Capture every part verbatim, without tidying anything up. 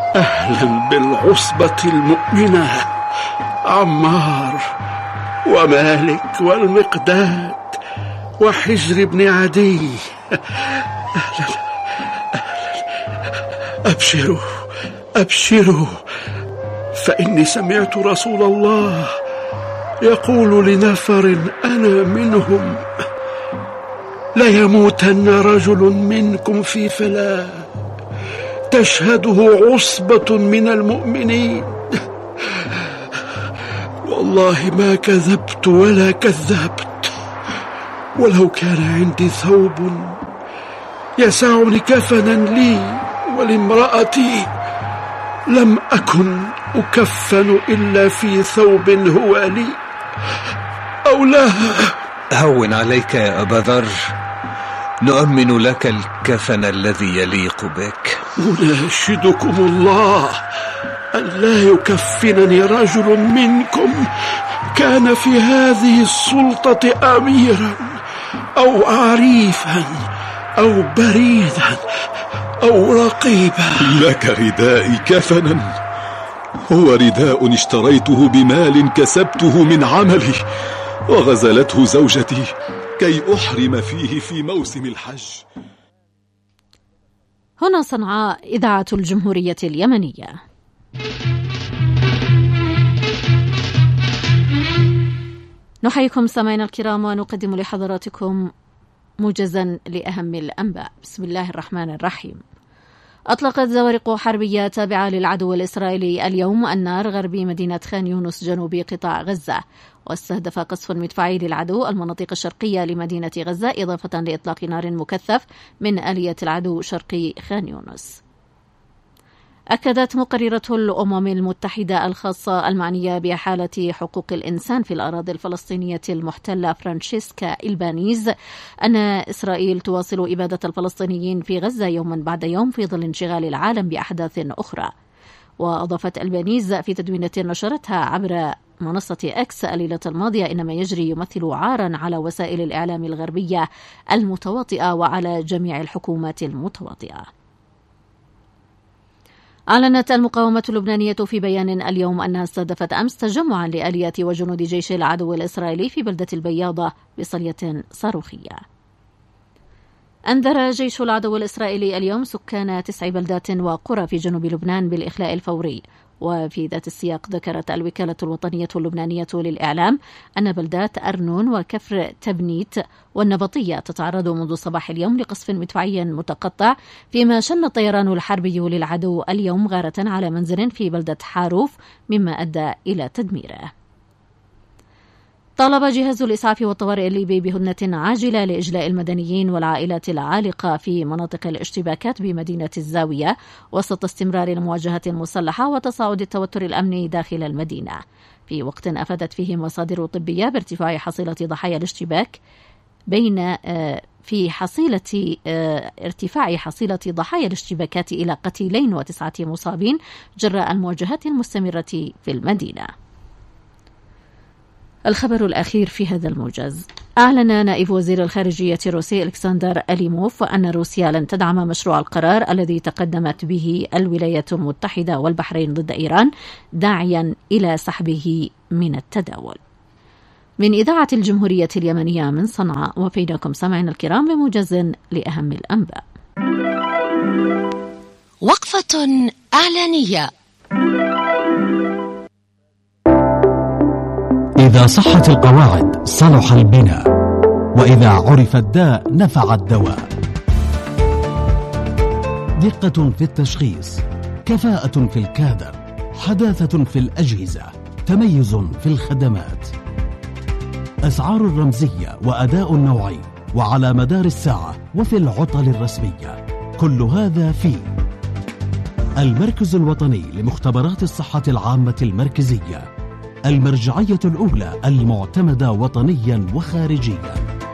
أهلا بالعصبة المؤمنة، عمار ومالك والمقداد وحجر بن عدي. أهلا أهلا، أبشروا أبشروا، فإني سمعت رسول الله يقول لنفر أنا منهم: ليموتن رجل منكم في فلاة تشهده عصبة من المؤمنين. والله ما كذبت ولا كذبت، ولو كان عندي ثوب يسعني كفنا لي ولامرأتي لم أكن أكفن إلا في ثوب هو لي أو لها. هون عليك يا أبا ذر، نؤمن لك الكفن الذي يليق بك. أناشدكم الله أن لا يكفنني رجل منكم كان في هذه السلطة أميرا أو عريفا أو بريدا أو رقيبا. لك ردائي كفنا، هو رداء اشتريته بمال كسبته من عملي، وغزلته زوجتي كي أحرم فيه في موسم الحج. هنا صنعاء، إذاعة الجمهورية اليمنية. نحييكم سامعينا الكرام ونقدم لحضراتكم موجزا لأهم الأنباء. بسم الله الرحمن الرحيم. أطلقت زوارق حربية تابعة للعدو الإسرائيلي اليوم النار غربي مدينة خان يونس جنوبي قطاع غزة، واستهدف قصف مدفعي للعدو المناطق الشرقية لمدينة غزة، إضافة لإطلاق نار مكثف من آلية العدو شرقي خان يونس. أكدت مقررة الأمم المتحدة الخاصة المعنية بحالة حقوق الإنسان في الأراضي الفلسطينية المحتلة فرانشيسكا إلبانيز أن إسرائيل تواصل إبادة الفلسطينيين في غزة يوما بعد يوم في ظل انشغال العالم بأحداث أخرى. وأضافت ألبانيز في تدوينة نشرتها عبر منصة إكس الليلة الماضية: إن ما يجري يمثل عارا على وسائل الإعلام الغربية المتواطئة وعلى جميع الحكومات المتواطئة. أعلنت المقاومة اللبنانية في بيان اليوم أنها استهدفت أمس تجمعا لآليات وجنود جيش العدو الإسرائيلي في بلدة البياضة بصلية صاروخية. أنذر جيش العدو الإسرائيلي اليوم سكان تسع بلدات وقرى في جنوب لبنان بالإخلاء الفوري. وفي ذات السياق ذكرت الوكالة الوطنية اللبنانية للإعلام أن بلدات أرنون وكفر تبنيت والنبطية تتعرض منذ صباح اليوم لقصف مدفعي متقطع، فيما شن الطيران الحربي للعدو اليوم غارة على منزل في بلدة حاروف مما أدى إلى تدميره. طالب جهاز الإسعاف والطوارئ الليبي بهدنة عاجلة لإجلاء المدنيين والعائلات العالقة في مناطق الاشتباكات بمدينة الزاوية وسط استمرار المواجهة المسلحة وتصاعد التوتر الأمني داخل المدينة، في وقت أفادت فيه مصادر طبية بارتفاع حصيلة ضحايا الاشتباك بين في حصيلة ارتفاع حصيلة ضحايا الاشتباكات إلى قتيلين وتسعة مصابين جراء المواجهات المستمرة في المدينة. الخبر الأخير في هذا الموجز: أعلن نائب وزير الخارجية الروسي ألكسندر أليموف أن روسيا لن تدعم مشروع القرار الذي تقدمت به الولايات المتحدة والبحرين ضد إيران، داعيا إلى سحبه من التداول. من إذاعة الجمهورية اليمنية من صنعاء، وفيناكم سمعنا الكرام بموجز لأهم الأنباء. وقفة إعلانية. إذا صحت القواعد صلح البناء، وإذا عرف الداء نفع الدواء. دقة في التشخيص، كفاءة في الكادر، حداثة في الأجهزة، تميز في الخدمات، أسعار رمزية وأداء نوعي وعلى مدار الساعة وفي العطل الرسمية. كل هذا في المركز الوطني لمختبرات الصحة العامة المركزية، المرجعية الأولى المعتمدة وطنيا وخارجيا.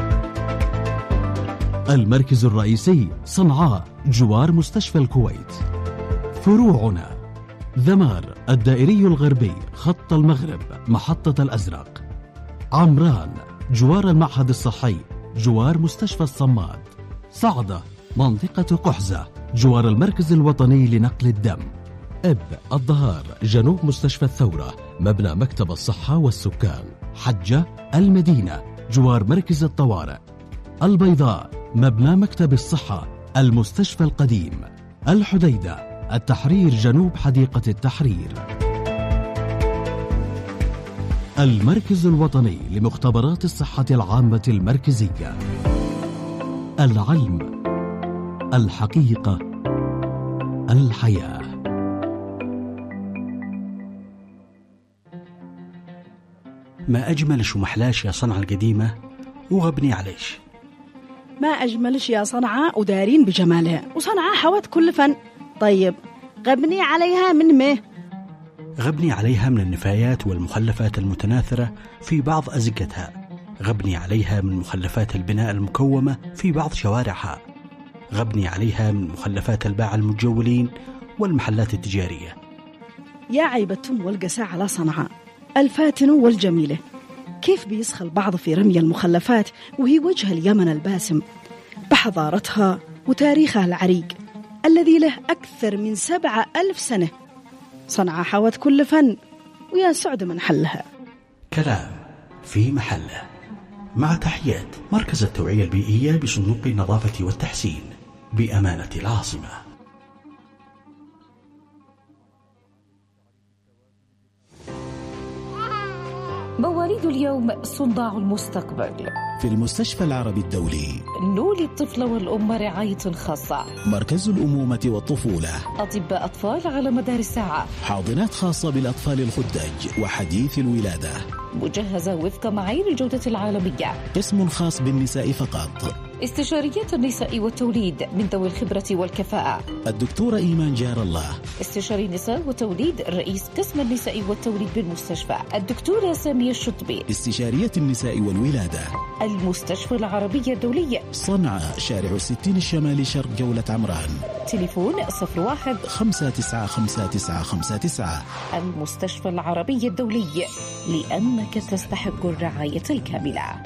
المركز الرئيسي صنعاء جوار مستشفى الكويت. فروعنا ذمار الدائري الغربي خط المغرب محطة الأزرق. عمران جوار المعهد الصحي جوار مستشفى الصماد. صعدة منطقة قحزة جوار المركز الوطني لنقل الدم. إب الظهار جنوب مستشفى الثورة مبنى مكتب الصحة والسكان. حجة المدينة جوار مركز الطوارئ. البيضاء مبنى مكتب الصحة المستشفى القديم. الحديدة التحرير جنوب حديقة التحرير. المركز الوطني لمختبرات الصحة العامة المركزية. العلم، الحقيقة، الحياة. ما أجملش ومحلاش يا صنعاء القديمة وغبني عليش. ما أجملش يا صنعاء ودارين بجمالها، وصنعاء حوت كل فن. طيب غبني عليها من مه؟ غبني عليها من النفايات والمخلفات المتناثرة في بعض أزقتها. غبني عليها من مخلفات البناء المكومة في بعض شوارعها. غبني عليها من مخلفات الباعة المتجولين والمحلات التجارية. يا عيبتم والقساء على صنعاء الفاتن والجميلة، كيف بيسخى البعض في رمي المخلفات وهي وجه اليمن الباسم بحضارتها وتاريخها العريق الذي له أكثر من سبعة ألف سنة. صنعاء حوت كل فن، ويا سعد من حلها. كلام في محله. مع تحيات مركز التوعية البيئية بصندوق النظافة والتحسين بأمانة العاصمة. مواليد اليوم صناع المستقبل. في المستشفى العربي الدولي نولي الطفل والأم رعاية خاصة. مركز الأمومة والطفولة. أطباء أطفال على مدار الساعة. حاضنات خاصة بالأطفال الخدج وحديث الولادة. مجهزة وفق معايير الجودة العالمية. قسم خاص بالنساء فقط. استشاريات النساء والتوليد من ذوي الخبرة والكفاءة. الدكتورة إيمان جار الله. استشاري نساء وتوليد رئيس قسم النساء والتوليد بالمستشفى الدكتورة سامية الشطبي. استشارية النساء والولادة. المستشفى العربية الدولية صنعاء شارع الستين الشمالي شرق جولة عمران. تليفون صفر واحد خمسة تسعة خمسة تسعة خمسة تسعة. المستشفى العربية الدولي، لأنك تستحق الرعاية الكاملة.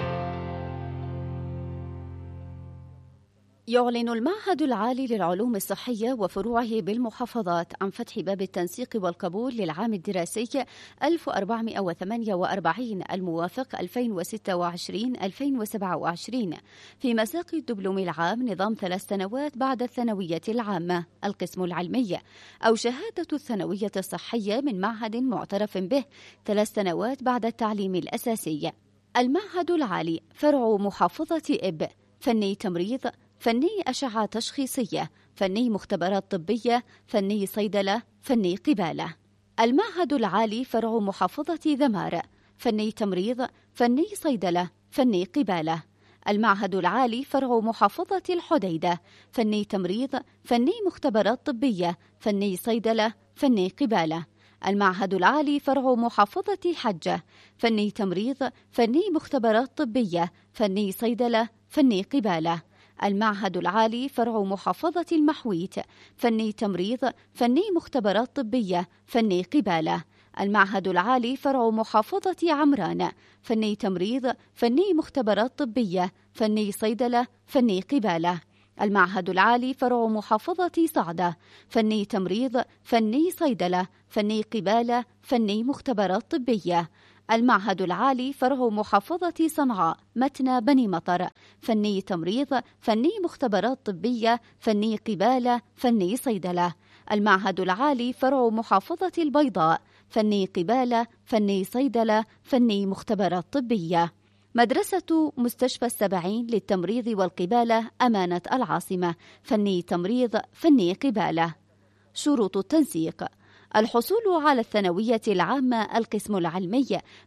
يعلن المعهد العالي للعلوم الصحية وفروعه بالمحافظات عن فتح باب التنسيق والقبول للعام الدراسي ألف وأربعمائة وثمانية وأربعين الموافق ألفين وستة وعشرين ألفين وسبعة وعشرين في مساق الدبلوم العام نظام ثلاث سنوات بعد الثانوية العامة القسم العلمي أو شهادة الثانوية الصحية من معهد معترف به ثلاث سنوات بعد التعليم الأساسي. المعهد العالي فرع محافظة إب فني تمريض، فني أشعة تشخيصية، فني مختبرات طبية، فني صيدلة، فني قبالة. المعهد العالي فرع محافظة ذمار فني تمريض، فني صيدلة، فني قبالة. المعهد العالي فرع محافظة الحديدة فني تمريض، فني مختبرات طبية، فني صيدلة، فني قبالة. المعهد العالي فرع محافظة حجة فني تمريض، فني مختبرات طبية، فني صيدلة، فني قبالة. المعهد العالي فرع محافظة المحويت فني تمريض، فني مختبرات طبية، فني قبالة. المعهد العالي فرع محافظة عمران فني تمريض، فني مختبرات طبية، فني صيدلة، فني قبالة. المعهد العالي فرع محافظة صعدة فني تمريض، فني صيدلة، فني قبالة، فني مختبرات طبية. المعهد العالي فرع محافظة صنعاء متنى بني مطر فني تمريض، فني مختبرات طبية، فني قبالة، فني صيدلة. المعهد العالي فرع محافظة البيضاء فني قبالة، فني صيدلة، فني مختبرات طبية. مدرسة مستشفى السبعين للتمريض والقبالة أمانة العاصمة فني تمريض، فني قبالة. شروط التنسيق: الحصول على الثانوية العامة القسم العلمي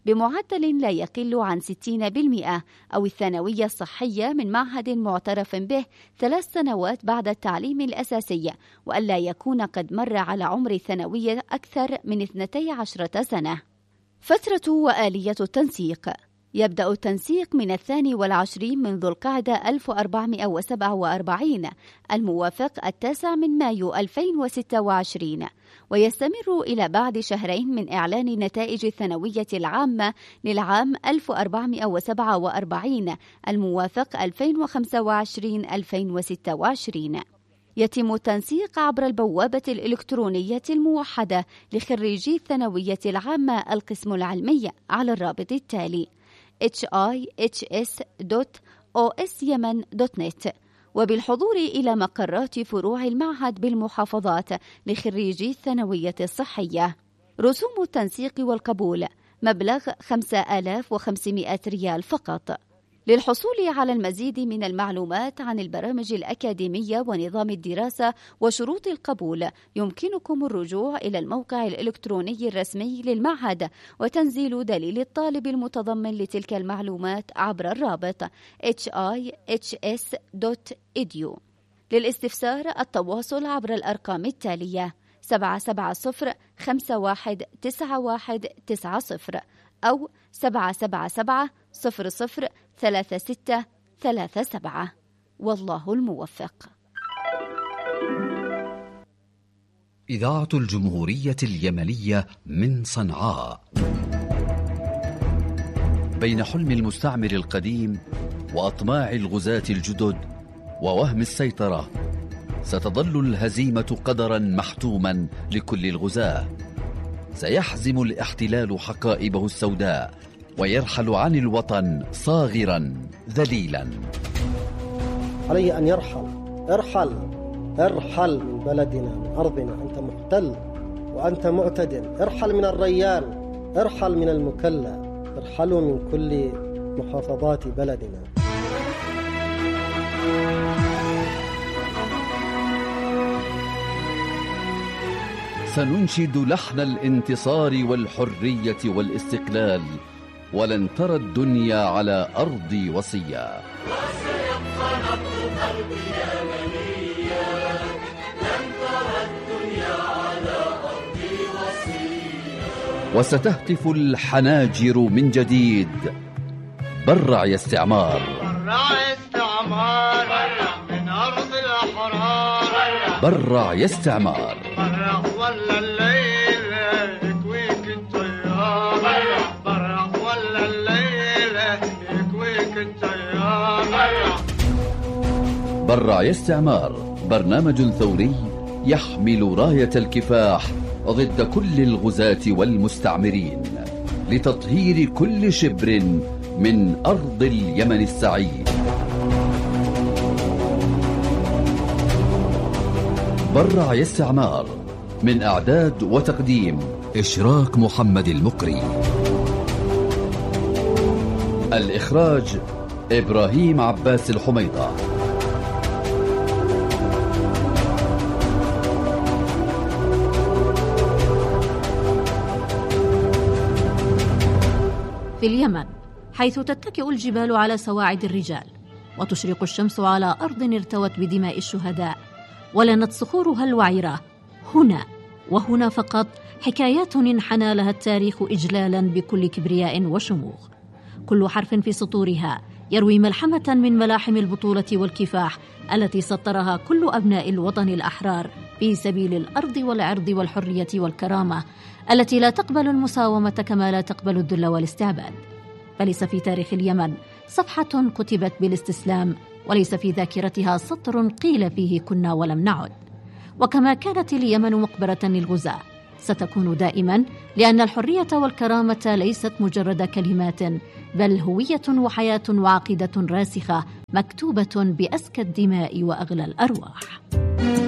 بمعدل لا يقل عن ستين بالمئة أو الثانوية الصحية من معهد معترف به ثلاث سنوات بعد التعليم الأساسي، وألا يكون قد مر على عمر الثانوية أكثر من اثنتي عشرة سنة. فترة وآلية التنسيق: يبدأ التنسيق من الثاني والعشرين من ذو القعدة ألف وأربعمائة وسبعة وأربعين الموافق التاسع من مايو ألفين وستة وعشرين، ويستمر إلى بعد شهرين من إعلان نتائج الثانوية العامة للعام ألف وأربعمائة وسبعة وأربعين الموافق ألفين وخمسة وعشرين ألفين وستة وعشرين. يتم التنسيق عبر البوابة الإلكترونية الموحدة لخريجي الثانوية العامة القسم العلمي على الرابط التالي إتش آي إتش إس دوت أو إس يمن دوت نت، وبالحضور إلى مقرات فروع المعهد بالمحافظات لخريجي الثانوية الصحية. رسوم التنسيق والقبول مبلغ خمسة آلاف وخمسمائة ريال فقط. للحصول على المزيد من المعلومات عن البرامج الأكاديمية ونظام الدراسة وشروط القبول يمكنكم الرجوع إلى الموقع الإلكتروني الرسمي للمعهد وتنزيل دليل الطالب المتضمن لتلك المعلومات عبر الرابط إتش آي إتش إس دوت إي دي يو. للاستفسار التواصل عبر الأرقام التالية سبعة سبعة صفر خمسة واحد تسعة واحد تسعة صفر أو سبعة سبعة سبعة صفر صفر ثلاثة ستة ثلاثة سبعة. والله الموفق. إذاعة الجمهورية اليمنية من صنعاء. بين حلم المستعمر القديم وأطماع الغزاة الجدد ووهم السيطرة، ستظل الهزيمة قدرا محتوما لكل الغزاة. سيحزم الاحتلال حقائبه السوداء ويرحل عن الوطن صاغرا ذليلا. عليه أن يرحل. ارحل ارحل من بلدنا، من أرضنا. أنت محتل وأنت معتد. ارحل من الريان، ارحل من المكلا، ارحلوا من كل محافظات بلدنا. سننشد لحن الانتصار والحرية والاستقلال، ولن ترى الدنيا على أرضي وصيا. وسيبقى نبض قلبي يمنيا، لن ترى الدنيا على أرضي وصيا. وستهتف الحناجر من جديد: برع يا استعمار، برع يا استعمار، برع من أرض الأحرار، برع يا استعمار، برع ولا الليل يكويك الطيار، برع برع ولا الليل يكويك الطيار، برع. برع يا استعمار برنامج ثوري يحمل راية الكفاح ضد كل الغزاة والمستعمرين لتطهير كل شبر من أرض اليمن السعيد. برع يا استعمار، من إعداد وتقديم إشراك محمد المقري، الإخراج إبراهيم عباس الحميضة. في اليمن، حيث تتكئ الجبال على سواعد الرجال وتشرق الشمس على أرض ارتوت بدماء الشهداء ولنت صخورها الوعرة، هنا وهنا فقط حكايات انحنى لها التاريخ إجلالا بكل كبرياء وشموخ. كل حرف في سطورها يروي ملحمة من ملاحم البطولة والكفاح التي سطرها كل أبناء الوطن الأحرار في سبيل الأرض والعرض والحرية والكرامة التي لا تقبل المساومة كما لا تقبل الذل والاستعباد. فليس في تاريخ اليمن صفحة كتبت بالاستسلام، وليس في ذاكرتها سطر قيل فيه كنا ولم نعد. وكما كانت اليمن مقبرة للغزاة، ستكون دائما، لأن الحرية والكرامة ليست مجرد كلمات، بل هوية وحياة وعقيدة راسخة مكتوبة بأزكى الدماء وأغلى الأرواح.